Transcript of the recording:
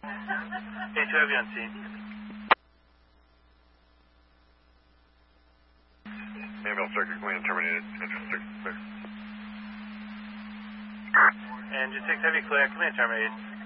A2 Heavy on scene. Manual circuit command terminated. Engine 6. Engine 6 Heavy clear, command terminated.